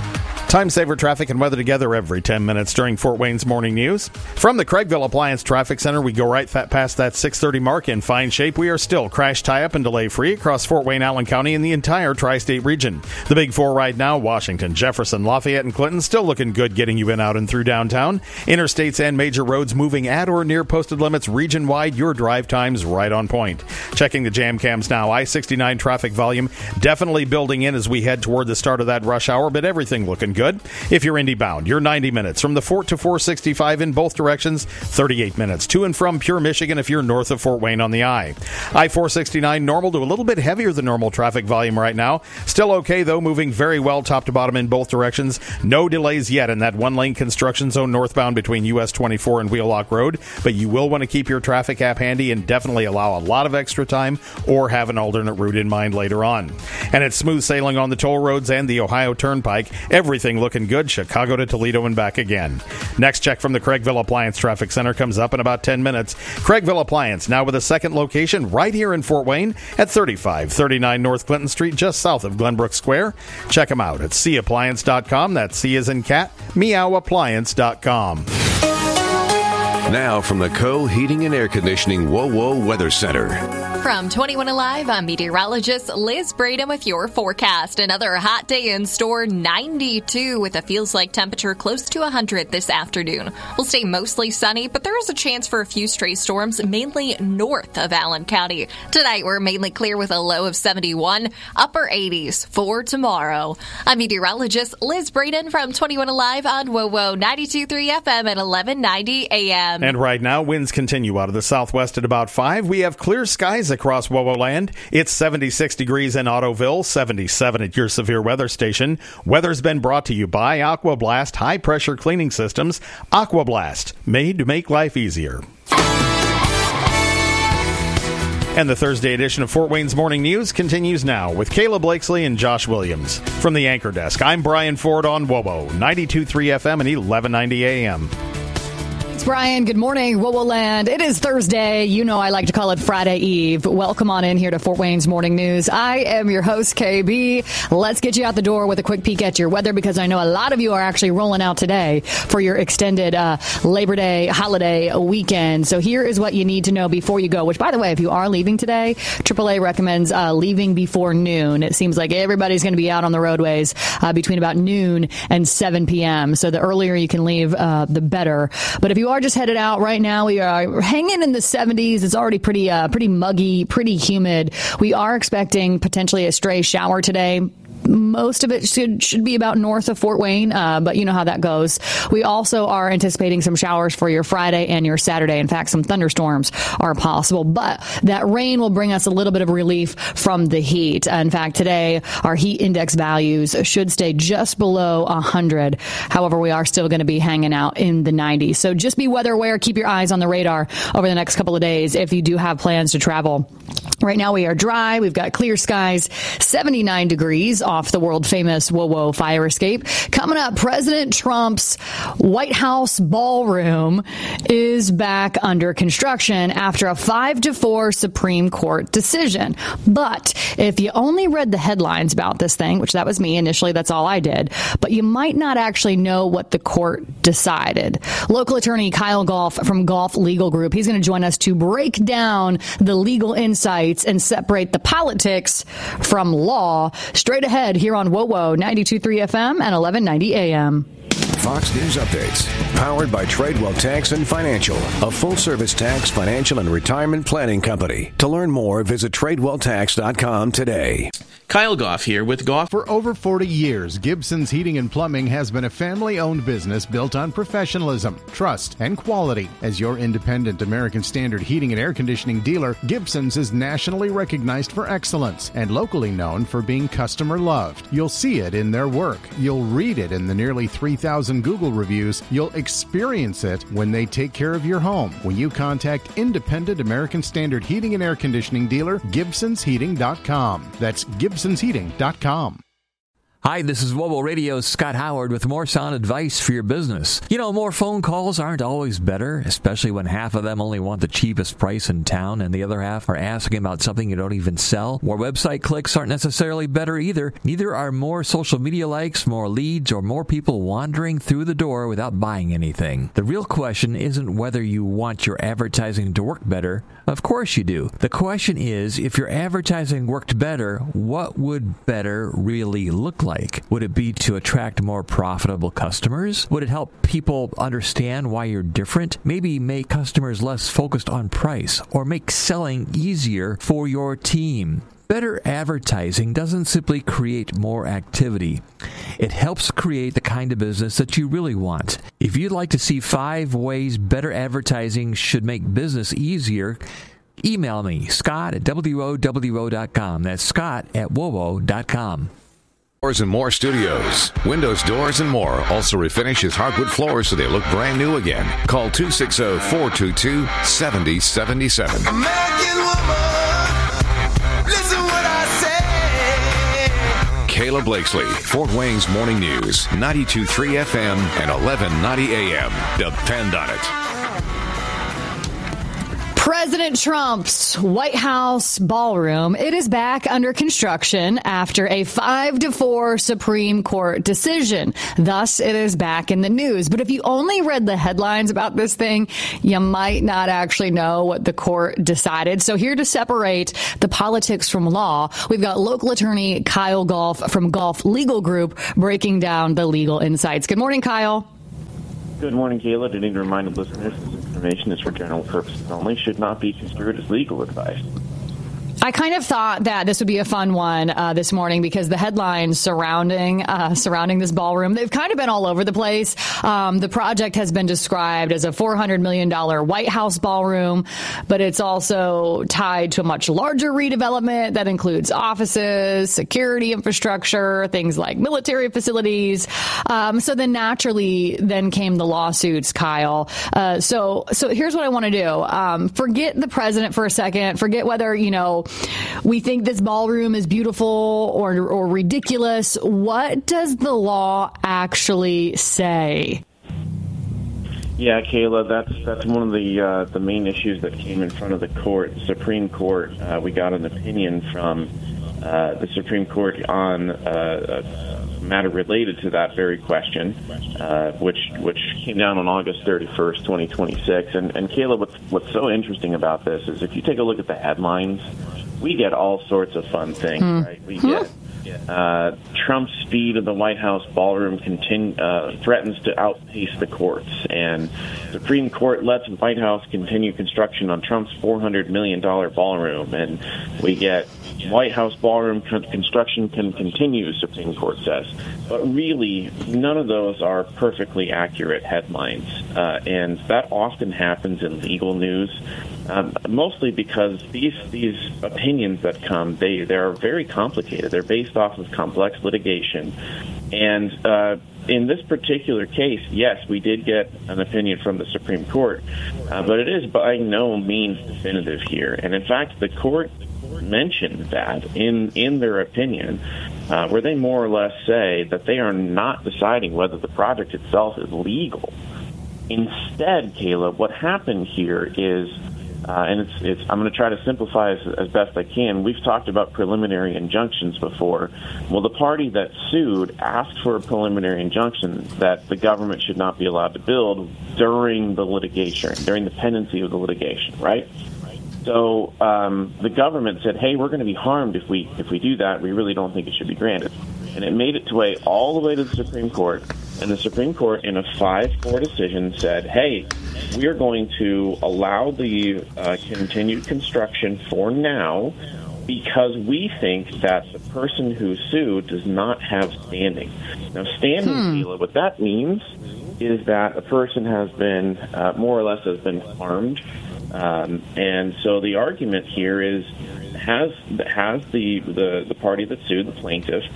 Time saver traffic and weather together every ten minutes during Fort Wayne's morning news. From the Craigville Appliance Traffic Center, we go right past that six thirty mark in fine shape. We are still crash, tie-up, and delay-free across Fort Wayne, Allen County, and the entire tri-state region. The big four right now, Washington, Jefferson, Lafayette, and Clinton, still looking good getting you in, out, and through downtown. Interstates and major roads moving at or near posted limits region-wide. Your drive time's right on point. Checking the jam cams now. I sixty-nine traffic volume definitely building in as we head toward the start of that rush hour, but everything looking good. If you're Indy bound, you're ninety minutes from the Fort to four sixty-five in both directions, thirty-eight minutes to and from Pure, Michigan if you're north of Fort Wayne on the I. I four sixty-nine normal to a little bit heavier than normal traffic volume right now. Still okay, though, moving very well top to bottom in both directions. No delays yet in that one-lane construction zone northbound between U S twenty-four and Wheelock Road, but you will want to keep your traffic app handy and definitely allow a lot of extra time or have an alternate route in mind later on. And it's smooth sailing on the toll roads and the Ohio Turnpike. Everything looking good, Chicago to Toledo and back again. Next check from the Craigville Appliance Traffic Center comes up in about ten minutes. Craigville Appliance, now with a second location right here in Fort Wayne at thirty-five thirty-nine North Clinton Street, just south of Glenbrook Square. Check them out at c appliance dot com. That's C as in cat, meow appliance dot com. Now from the Co Heating and Air Conditioning Whoa Whoa Weather Center. From twenty-one Alive, I'm meteorologist Liz Braden with your forecast. Another hot day in store, ninety-two with a feels-like temperature close to one hundred this afternoon. We'll stay mostly sunny, but there is a chance for a few stray storms, mainly north of Allen County. Tonight, we're mainly clear with a low of seventy-one, upper eighties for tomorrow. I'm meteorologist Liz Braden from twenty-one Alive on W O W O ninety-two point three F M at eleven ninety A M. And right now, winds continue out of the southwest at about five. We have clear skies across W O W O land. It's seventy-six degrees in Ottoville, seventy-seven at your severe weather station. Weather's been brought to you by Aquablast High Pressure Cleaning Systems. Aquablast, made to make life easier. And the Thursday edition of Fort Wayne's Morning News continues now with Kayla Blakesley and Josh Williams. From the Anchor Desk, I'm Brian Ford on W O W O ninety-two point three F M and eleven ninety A M. It's Brian. Good morning, W O W O land. It is Thursday. You know I like to call it Friday Eve. Welcome on in here to Fort Wayne's Morning News. I am your host, K B. Let's get you out the door with a quick peek at your weather because I know a lot of you are actually rolling out today for your extended uh, Labor Day holiday weekend. So here is what you need to know before you go, which, by the way, if you are leaving today, triple A recommends uh, leaving before noon. It seems like everybody's going to be out on the roadways uh, between about noon and seven p.m. So the earlier you can leave, uh, the better. But if you are just headed out right now, we are hanging in the seventies. It's already pretty uh, pretty muggy, pretty humid. We are expecting potentially a stray shower today. Most of it should should be about north of Fort Wayne, uh, but you know how that goes. We also are anticipating some showers for your Friday and your Saturday. In fact, some thunderstorms are possible, but that rain will bring us a little bit of relief from the heat. In fact, today, our heat index values should stay just below one hundred. However, we are still going to be hanging out in the nineties. So just be weather aware. Keep your eyes on the radar over the next couple of days if you do have plans to travel. Right now, we are dry. We've got clear skies, seventy-nine degrees off the world-famous W O W O fire escape. Coming up, President Trump's White House ballroom is back under construction after a five to four Supreme Court decision. But if you only read the headlines about this thing, which that was me initially, that's all I did, but you might not actually know what the court decided. Local attorney Kyle Goff from Goff Legal Group, he's going to join us to break down the legal insights and separate the politics from law. Straight ahead here on W O W O ninety-two point three F M and eleven ninety A M. Fox News Updates, powered by Tradewell Tax and Financial, a full-service tax, financial, and retirement planning company. To learn more, visit tradewell tax dot com today. Kyle Goff here with Goff. For over forty years, Gibson's Heating and Plumbing has been a family-owned business built on professionalism, trust, and quality. As your independent American Standard heating and air conditioning dealer, Gibson's is nationally recognized for excellence and locally known for being customer-loved. You'll see it in their work. You'll read it in the nearly three thousand Google reviews. You'll experience it when they take care of your home. When you contact independent American Standard heating and air conditioning dealer, Gibsons Heating dot com. That's Gibsons Heating dot com. Hi, this is Mobile Radio's Scott Howard with more sound advice for your business. You know, more phone calls aren't always better, especially when half of them only want the cheapest price in town and the other half are asking about something you don't even sell. More website clicks aren't necessarily better either. Neither are more social media likes, more leads, or more people wandering through the door without buying anything. The real question isn't whether you want your advertising to work better. Of course you do. The question is, if your advertising worked better, what would better really look like? Would it be to attract more profitable customers? Would it help people understand why you're different? Maybe make customers less focused on price, or make selling easier for your team. Better advertising doesn't simply create more activity. It helps create the kind of business that you really want. If you'd like to see five ways better advertising should make business easier, email me, Scott at W O W O dot com. That's Scott at W O W O dot com. Doors and More Studios. Windows, Doors, and More also refinishes hardwood floors so they look brand new again. Call two six zero, four two two, seven zero seven seven. American woman, listen what I say. Kayla Blakesley, Fort Wayne's Morning News, ninety-two point three F M and eleven ninety A M. Depend on it. President Trump's White House ballroom, it is back under construction after a five to four Supreme Court decision. Thus, it is back in the news. But if you only read the headlines about this thing, you might not actually know what the court decided. So here to separate the politics from law, we've got local attorney Kyle Golf from Golf Legal Group breaking down the legal insights. Good morning, Kyle. Good morning, Kayla. I need to remind the listeners this information is for general purposes only, should not be construed as legal advice. I kind of thought that this would be a fun one uh, this morning because the headlines surrounding uh, surrounding this ballroom, they've kind of been all over the place. Um, the project has been described as a four hundred million dollars White House ballroom, but it's also tied to a much larger redevelopment that includes offices, security infrastructure, things like military facilities. Um, so then naturally then came the lawsuits, Kyle. Uh, so so here's what I want to do. Um, forget the president for a second. Forget whether, you know, we think this ballroom is beautiful or or ridiculous. What does the law actually say? Yeah, Kayla, that's that's one of the uh, the main issues that came in front of the court, the Supreme Court. Uh, we got an opinion from uh, the Supreme Court on uh, a matter related to that very question, uh, which which came down on August thirty-first, twenty twenty-six. And, and Kayla, what's what's so interesting about this is if you take a look at the headlines, we get all sorts of fun things, hmm. right? We get uh, Trump's speed of the White House ballroom continue, uh, threatens to outpace the courts, and Supreme Court lets White House continue construction on Trump's four hundred million dollars ballroom, and we get White House ballroom construction can continue, Supreme Court says. But really, none of those are perfectly accurate headlines, uh, and that often happens in legal news. Um, mostly because these these opinions that come, they they're very complicated. They're based off of complex litigation, and uh, in this particular case, yes, we did get an opinion from the Supreme Court, uh, but it is by no means definitive here. And in fact, the court mentioned that in in their opinion, uh, where they more or less say that they are not deciding whether the project itself is legal. Instead, Caleb, what happened here is. Uh, and it's, it's, I'm going to try to simplify as, as best I can. We've talked about preliminary injunctions before. Well, the party that sued asked for a preliminary injunction that the government should not be allowed to build during the litigation, during the pendency of the litigation, right? So um, the government said, hey, we're going to be harmed if we if we do that. We really don't think it should be granted. And it made its way all the way to the Supreme Court. And the Supreme Court, in a five four decision, said, hey, we are going to allow the uh, continued construction for now because we think that the person who sued does not have standing. Now, standing, hmm. Sheila, what that means is that a person has been, uh, more or less, has been harmed. Um, and so the argument here is, has has the, the, the party that sued, the plaintiff,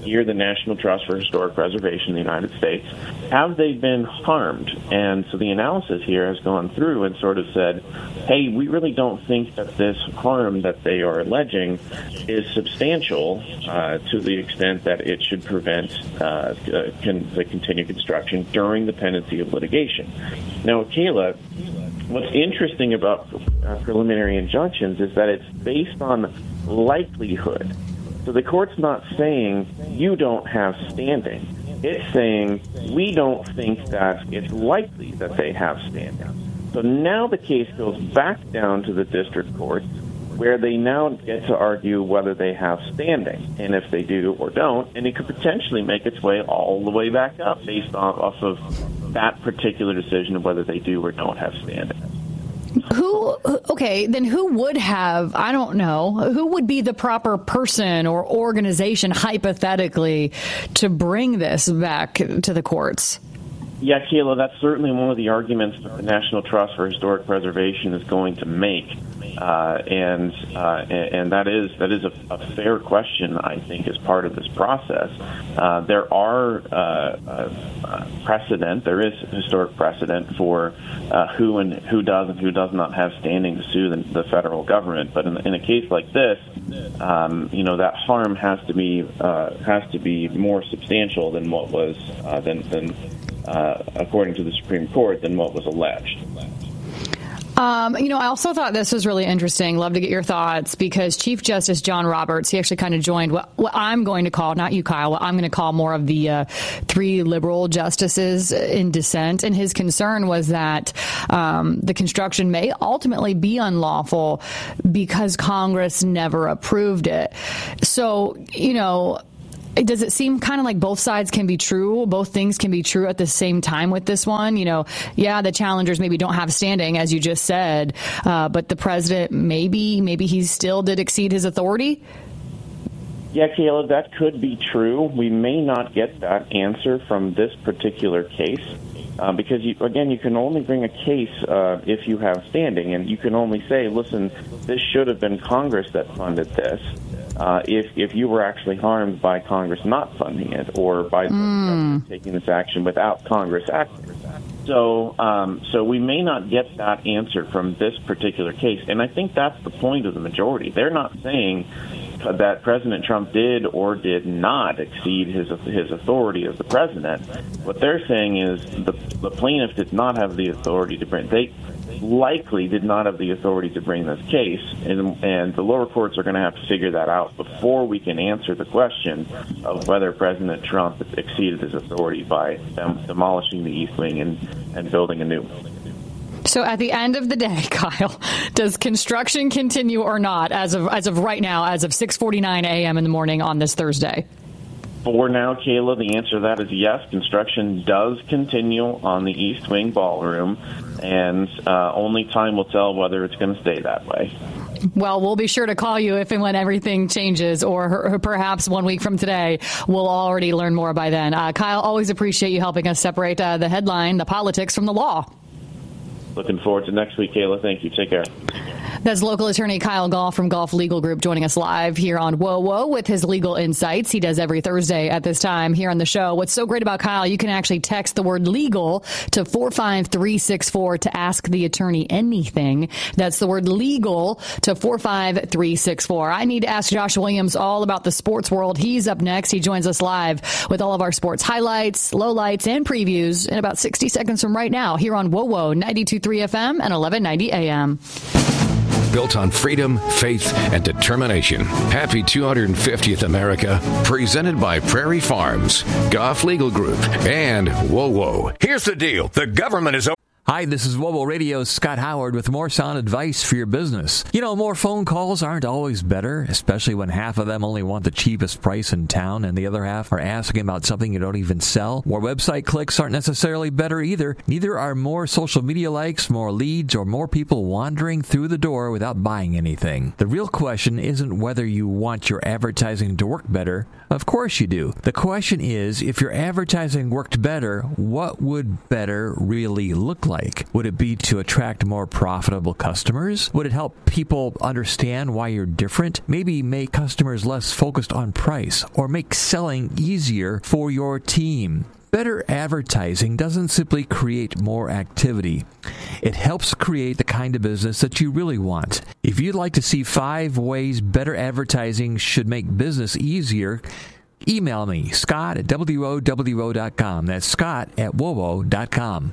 here, the National Trust for Historic Preservation in the United States, have they been harmed? And so the analysis here has gone through and sort of said, hey, we really don't think that this harm that they are alleging is substantial uh, to the extent that it should prevent uh, con- the continued construction during the pendency of litigation. Now, Kayla, what's interesting about uh, preliminary injunctions is that it's based on likelihood. So the court's not saying you don't have standing. It's saying we don't think that it's likely that they have standing. So now the case goes back down to the district court, where they now get to argue whether they have standing, and if they do or don't, and it could potentially make its way all the way back up based off, off of that particular decision of whether they do or don't have standing. Who, okay, then who would have, I don't know, who would be the proper person or organization, hypothetically, to bring this back to the courts? Yeah, Kayla, that's certainly one of the arguments that the National Trust for Historic Preservation is going to make. Uh, and uh, and that is that is a, a fair question, I think, as part of this process. Uh, there are uh, uh, precedent. There is historic precedent for uh, who and who does and who does not have standing to sue the, the federal government. But in, in a case like this, um, you know, that harm has to be uh, has to be more substantial than what was uh, than, than uh, according to the Supreme Court than what was alleged. Um, you know, I also thought this was really interesting. Love to get your thoughts, because Chief Justice John Roberts, he actually kind of joined what, what I'm going to call, not you, Kyle, what I'm going to call more of the uh, three liberal justices in dissent. And his concern was that um, the construction may ultimately be unlawful because Congress never approved it. So, you know, does it seem kind of like both sides can be true? Both things can be true at the same time with this one? You know, yeah, the challengers maybe don't have standing, as you just said, uh, but the president, maybe, maybe he still did exceed his authority? Yeah, Kayla, that could be true. We may not get that answer from this particular case. Uh, because, you, again, you can only bring a case uh, if you have standing, and you can only say, listen, this should have been Congress that funded this. Uh, if if you were actually harmed by Congress not funding it, or by the Mm. government taking this action without Congress acting. So, um, so we may not get that answer from this particular case, and I think that's the point of the majority. They're not saying that President Trump did or did not exceed his his authority as the president. What they're saying is the the plaintiff did not have the authority to bring. They likely did not have the authority to bring this case, and, and the lower courts are going to have to figure that out before we can answer the question of whether President Trump exceeded his authority by dem- demolishing the East Wing and, and building a new one. So at the end of the day, Kyle, does construction continue or not as of as of right now, as of six forty-nine a.m. in the morning on this Thursday? For now, Kayla, the answer to that is yes. Construction does continue on the East Wing Ballroom, and uh, only time will tell whether it's going to stay that way. Well, we'll be sure to call you if and when everything changes, or, or perhaps one week from today. We'll already learn more by then. Uh, Kyle, always appreciate you helping us separate uh, the headline, the politics, from the law. Looking forward to next week, Kayla. Thank you. Take care. That's local attorney Kyle Goff from Goff Legal Group joining us live here on Whoa Whoa with his legal insights. He does every Thursday at this time here on the show. What's so great about Kyle, you can actually text the word legal to four five three six four to ask the attorney anything. That's the word legal to four five three six four. I need to ask Josh Williams all about the sports world. He's up next. He joins us live with all of our sports highlights, lowlights, and previews in about sixty seconds from right now here on Whoa Whoa ninety-two point three F M and eleven ninety A M. Built on freedom, faith, and determination. Happy two hundred fiftieth America. Presented by Prairie Farms, Goff Legal Group, and Whoa Whoa. Here's the deal. The government is... Hi, this is Whoa Whoa Radio's Scott Howard with more sound advice for your business. You know, more phone calls aren't always better, especially when half of them only want the cheapest price in town and the other half are asking about something you don't even sell. More website clicks aren't necessarily better either. Neither are more social media likes, more leads, or more people wandering through the door without buying anything. The real question isn't whether you want your advertising to work better. Of course you do. The question is, if your advertising worked better, what would better really look like? like? Would it be to attract more profitable customers? Would it help people understand why you're different? Maybe make customers less focused on price or make selling easier for your team. Better advertising doesn't simply create more activity. It helps create the kind of business that you really want. If you'd like to see five ways better advertising should make business easier, email me, Scott at W O W O dot com. That's Scott at W O W O dot com.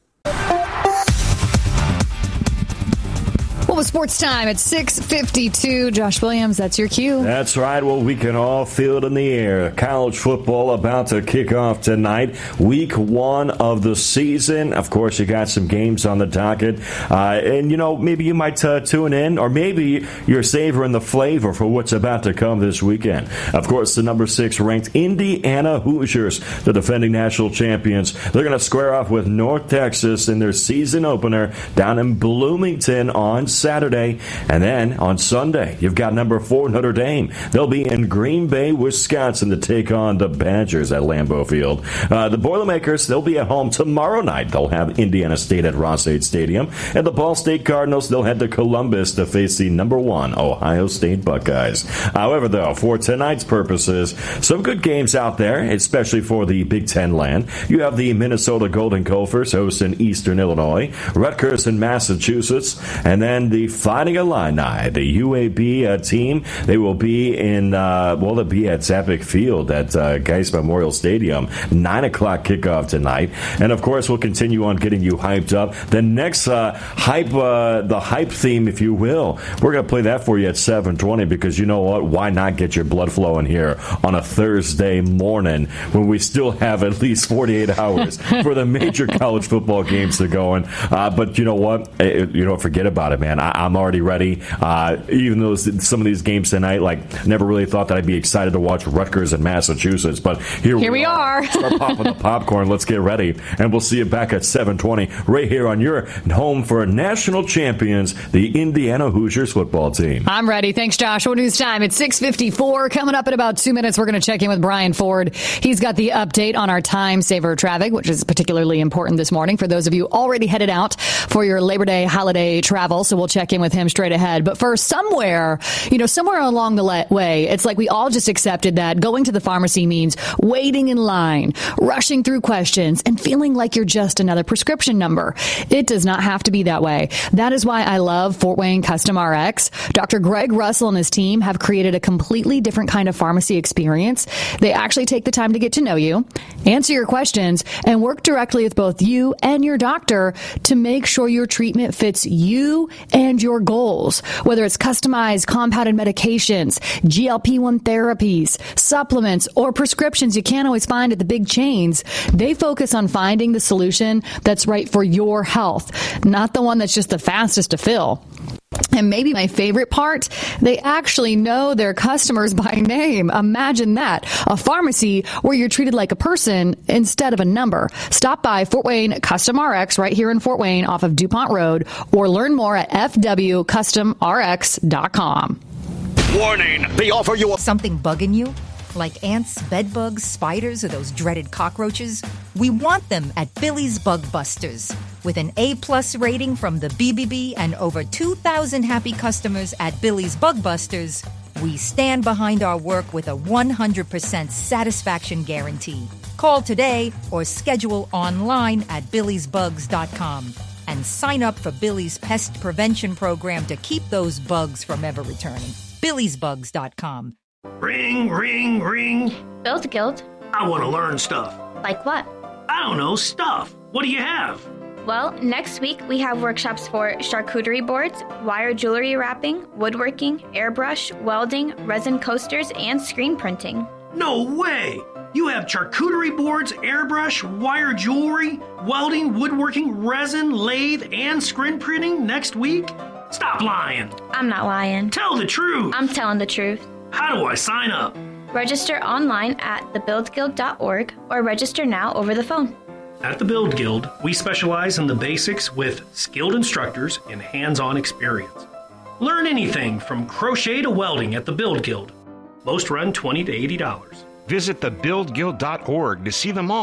Well, with sports time at six fifty-two, Josh Williams, that's your cue. That's right. Well, we can all feel it in the air. College football about to kick off tonight. Week one of the season. Of course, you got some games on the docket. Uh, and, you know, maybe you might uh, tune in, or maybe you're savoring the flavor for what's about to come this weekend. Of course, the number six ranked Indiana Hoosiers, the defending national champions. They're going to square off with North Texas in their season opener down in Bloomington on Saturday. And then on Sunday, you've got number four Notre Dame. They'll be in Green Bay, Wisconsin to take on the Badgers at Lambeau Field. Uh, the Boilermakers, they'll be at home tomorrow night. They'll have Indiana State at Ross-Ade Stadium. And the Ball State Cardinals, they'll head to Columbus to face the number one Ohio State Buckeyes. However, though, for tonight's purposes, some good games out there, especially for the Big Ten land. You have the Minnesota Golden Gophers hosting Eastern Illinois, Rutgers in Massachusetts, and then the Fighting Illini, the U A B uh, team. They will be in, uh, well, they'll be at Zappik Field at uh, Geis Memorial Stadium. nine o'clock kickoff tonight. And, of course, we'll continue on getting you hyped up. The next uh, hype, uh, the hype theme, if you will, we're going to play that for you at seven twenty because you know what? Why not get your blood flowing here on a Thursday morning when we still have at least forty-eight hours for the major college football games to go in. Uh, but you know what? It, you know, forget about it, man. I, I'm already ready. Uh, even though some of these games tonight, like, never really thought that I'd be excited to watch Rutgers in Massachusetts. But here, here we, we are. are. Start popping the popcorn. Let's get ready. And we'll see you back at seven twenty right here on your home for national champions, the Indiana Hoosiers football team. I'm ready. Thanks, Josh. What news time? It's six fifty-four. Coming up in about two minutes, we're going to check in with Brian Ford. He's got the update on our time saver traffic, which is particularly important this morning for those of you already headed out for your Labor Day holiday travel. So we'll check in with him straight ahead. But first, somewhere, you know, somewhere along the way, it's like we all just accepted that going to the pharmacy means waiting in line, rushing through questions, and feeling like you're just another prescription number. It does not have to be that way. That is why I love Fort Wayne Custom R X. Doctor Greg Russell and his team have created a completely different kind of pharmacy experience. They actually take the time to get to know you, answer your questions, and work directly with both you and your doctor to make sure your treatment fits you and your goals. Whether it's customized compounded medications, G L P one therapies, supplements, or prescriptions you can't always find at the big chains, they focus on finding the solution that's right for your health, not the one that's just the fastest to fill. And maybe my favorite part, they actually know their customers by name. Imagine that. A pharmacy where you're treated like a person instead of a number. Stop by Fort Wayne Custom R X right here in Fort Wayne off of DuPont Road, or learn more at f w custom r x dot com. Warning! They offer you a... Something bugging you? Like ants, bedbugs, spiders, or those dreaded cockroaches? We want them at Billy's Bug Busters. With an A-plus rating from the B B B and over two thousand happy customers at Billy's Bug Busters, we stand behind our work with a one hundred percent satisfaction guarantee. Call today or schedule online at billys bugs dot com and sign up for Billy's Pest Prevention Program to keep those bugs from ever returning. billys bugs dot com. Ring, ring, ring. Build Guild. I want to learn stuff. Like what? I don't know, stuff. What do you have? Well, next week we have workshops for charcuterie boards, wire jewelry wrapping, woodworking, airbrush, welding, resin coasters, and screen printing. No way! You have charcuterie boards, airbrush, wire jewelry, welding, woodworking, resin, lathe, and screen printing next week? Stop lying. I'm not lying. Tell the truth. I'm telling the truth. How do I sign up? Register online at the build guild dot org or register now over the phone. At the Build Guild, we specialize in the basics with skilled instructors and hands-on experience. Learn anything from crochet to welding at the Build Guild. Most run twenty to eighty dollars. Visit the build guild dot org to see them all.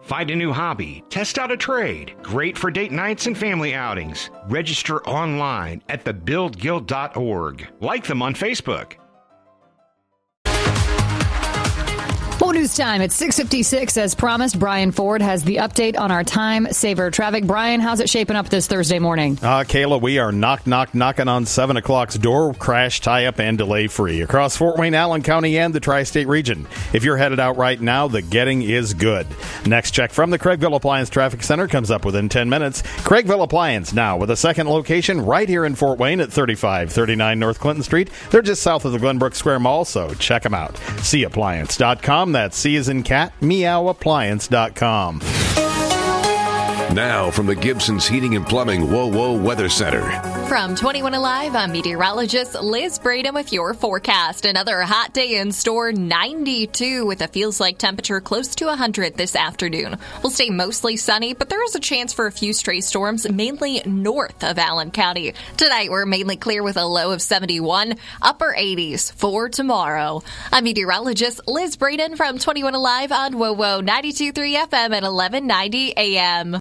Find a new hobby, test out a trade. Great for date nights and family outings. Register online at the build guild dot org. Like them on Facebook. More news time at six fifty-six. As promised, Brian Ford has the update on our time saver traffic. Brian, how's it shaping up this Thursday morning? Uh, Kayla, we are knock, knock, knocking on seven o'clock's door, crash, tie-up, and delay-free across Fort Wayne, Allen County, and the tri-state region. If you're headed out right now, the getting is good. Next check from the Craigville Appliance Traffic Center comes up within ten minutes. Craigville Appliance now with a second location right here in Fort Wayne at thirty-five thirty-nine North Clinton Street. They're just south of the Glenbrook Square Mall, so check them out. C appliance dot com. That's C as in cat, meow appliance dot com. Now from the Gibson's Heating and Plumbing Whoa Whoa Weather Center. From twenty-one Alive, I'm meteorologist Liz Braden with your forecast. Another hot day in store, ninety-two with a feels like temperature close to one hundred this afternoon. We'll stay mostly sunny, but there is a chance for a few stray storms, mainly north of Allen County. Tonight, we're mainly clear with a low of seventy-one, upper eighties for tomorrow. I'm meteorologist Liz Braden from twenty-one Alive on Whoa Whoa ninety-two point three F M at eleven ninety A M.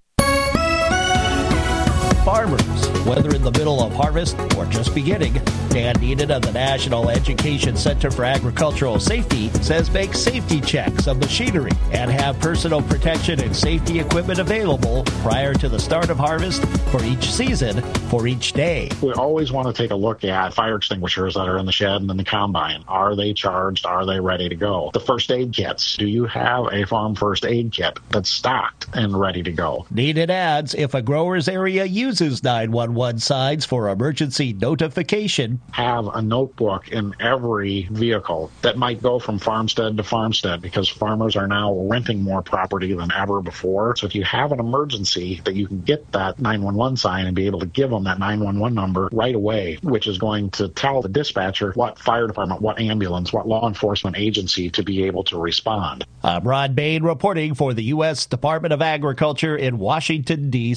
Farmers, whether in the middle of harvest or just beginning, Dan Neenan of the National Education Center for Agricultural Safety says make safety checks of machinery and have personal protection and safety equipment available prior to the start of harvest for each season, for each day. We always want to take a look at fire extinguishers that are in the shed and in the combine. Are they charged? Are they ready to go? The first aid kits. Do you have a farm first aid kit that's stocked and ready to go? Neenan adds, if a grower's area uses nine one one signs for emergency notification, have a notebook in every vehicle that might go from farmstead to farmstead, because farmers are now renting more property than ever before. So if you have an emergency, that you can get that nine one one sign and be able to give them that nine one one number right away, which is going to tell the dispatcher what fire department, what ambulance, what law enforcement agency to be able to respond. I'm Ron Bain reporting for the U S Department of Agriculture in Washington, D C